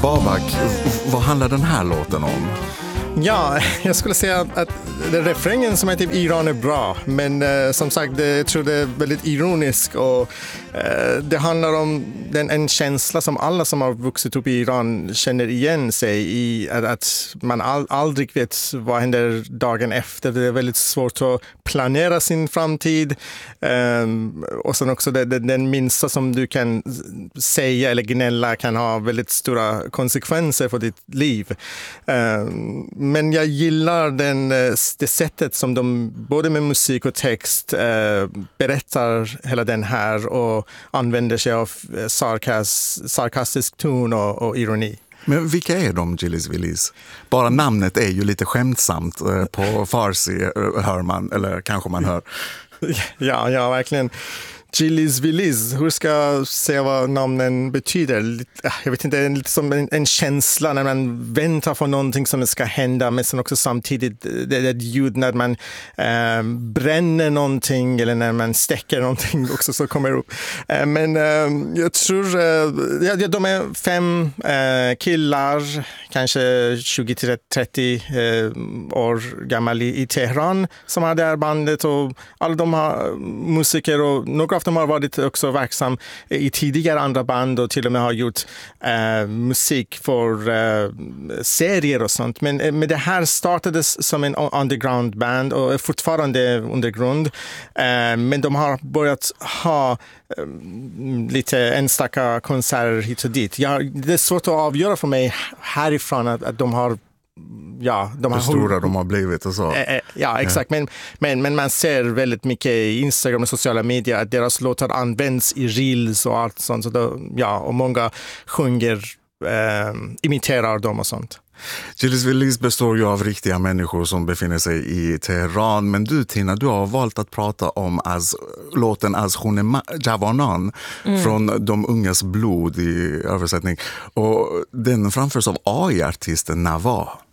Babak, vad handlar den här låten om? Ja, jag skulle säga att refrängen som är typ Iran är bra, men som sagt, jag tror det är väldigt ironisk och det handlar om en känsla som alla som har vuxit upp i Iran känner igen sig i, att man aldrig vet vad händer dagen efter. Det är väldigt svårt att planera sin framtid och sen också den minsta som du kan säga eller gnälla kan ha väldigt stora konsekvenser för ditt liv. Men jag gillar det sättet som de både med musik och text berättar hela den här och använder sig av sarkastisk ton och ironi. Men vilka är de, Gillis Willis? Bara namnet är ju lite skämtsamt på farsi, hör man, eller kanske man hör. Ja, verkligen. Gillis Willis, hur ska jag säga vad namnen betyder? Jag vet inte, det är lite som en känsla när man väntar på någonting som ska hända, men sen också samtidigt det är ett ljud när man bränner någonting eller när man stäcker någonting också så kommer upp. Men jag tror, de är 5 killar, kanske 20-30 år gamla i Teheran som har det här bandet och alla de har musiker och några av dem har varit också verksam i tidigare andra band och till och med har gjort musik för serier och sånt. Men det här startades som en underground band och är fortfarande undergrund. Men de har börjat ha lite enstaka konserter hit och dit. Det är svårt att avgöra för mig härifrån att de har hur stora de har blivit och så. Ja, exakt. Men man ser väldigt mycket i Instagram och sociala medier att deras låtar används i reels och allt sånt. Och många sjunger, imiterar dem och sånt. Gillis Willis består ju av riktiga människor som befinner sig i Teheran. Men du, Tina, du har valt att prata om låten Az Khune Javanan från De ungas blod i översättning. Och den framförs av AI-artisten Nava.